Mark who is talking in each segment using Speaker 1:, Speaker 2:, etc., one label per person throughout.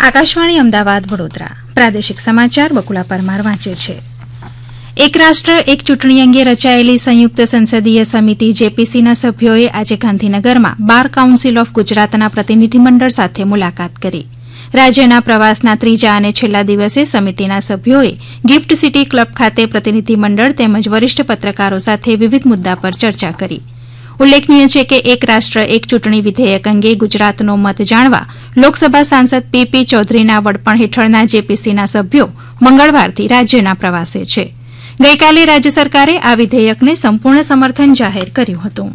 Speaker 1: આકાશવાણી અમદાવાદ વડોદરા પ્રાદેશિક સમાચાર બકુલા પરમાર વાંચે છે. એક રાષ્ટ્ર એક ચૂંટણી અંગે રચાયેલી સંયુક્ત સંસદીય સમિતિ જેપીસીના સભ્યોએ આજે ગાંધીનગરમાં બાર કાઉન્સિલ ઓફ ગુજરાતના પ્રતિનિધિમંડળ સાથે મુલાકાત કરી. રાજ્યના પ્રવાસના ત્રીજા અને છેલ્લા દિવસે સમિતિના સભ્યોએ ગિફ્ટ સિટી ક્લબ ખાતે પ્રતિનિધિમંડળ તેમજ વરિષ્ઠ પત્રકારો સાથે વિવિધ મુદ્દા પર ચર્ચા કરી. ઉલ્લેખનીય છે કે એક રાષ્ટ્ર એક ચૂંટણી વિધેયક અંગે ગુજરાતનો મત જાણવા લોકસભા સાંસદ પીપી ચૌધરીના વડપણ હેઠળના જેપીસીના સભ્યો મંગળવારથી રાજ્યના પ્રવાસે છે. ગઈકાલે રાજ્ય સરકારે આ વિધેયકને સંપૂર્ણ સમર્થન જાહેર કર્યું હતું.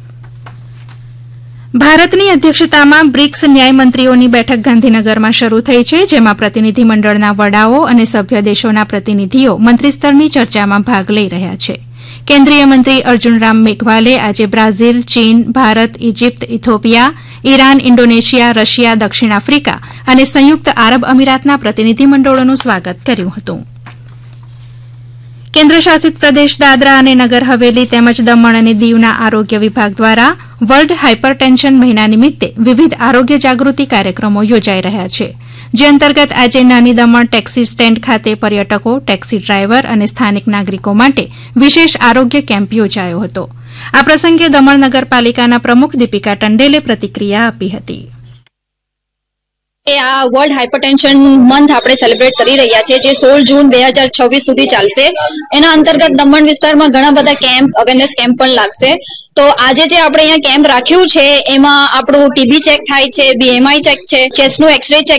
Speaker 1: ભારતની અધ્યક્ષતામાં બ્રિક્સ ન્યાયમંત્રીઓની બેઠક ગાંધીનગરમાં શરૂ થઈ છે, જેમાં પ્રતિનિધિમંડળના વડાઓ અને સભ્ય દેશોના પ્રતિનિધિઓ મંત્રીસ્તરની ચર્ચામાં ભાગ લઈ રહ્યા છે. કેન્દ્રીય મંત્રી અર્જુનરામ મેઘવાલે આજે બ્રાઝીલ, ચીન, Bharat, Egypt, Ethiopia, Iran, Indonesia, Russia, દક્ષિણ આફ્રિકા અને સંયુક્ત આરબ અમીરાતના પ્રતિનિધિમંડળોનું સ્વાગત કર્યું હતું. કેન્દ્રશાસિત પ્રદેશ દાદરા અને નગર હવેલી તેમજ દમણ અને દીવના આરોગ્ય વિભાગ દ્વારા વર્લ્ડ હાઇપરટેન્શન મહિના નિમિત્તે વિવિધ આરોગ્ય જાગૃતિ કાર્યક્રમો યોજાઈ રહ્યા છે, જે અંતર્ગત આજે નાની દમણ ટેક્સી સ્ટેન્ડ ખાતે પર્યટકો, ટેક્સી ડ્રાઈવર અને સ્થાનિક નાગરિકો માટે વિશેષ આરોગ્ય કેમ્પ યોજાયો હતો. આ પ્રસંગે દમણ નગરપાલિકાના પ્રમુખ દીપિકા ટંડેલે પ્રતિક્રિયા આપી હતી.
Speaker 2: આ વર્લ્ડ હાઇપરટેન્શન મંથ આપણે સેલિબ્રેટ કરી રહ્યા છીએ, જે 16 જૂન 2026 સુધી ચાલશે. એના અંતર્ગત દમણ વિસ્તારમાં ઘણા બધા કેમ્પ, અવેરનેસ કેમ્પ પણ લાગશે. તો આજે જે આપણે અહીંયા કેમ્પ રાખ્યું છે એમાં આપણું ટીબી ચેક થાય છે, બીએમઆઈ ચેક છે, ચેસ્ટનું એક્સરે ચેક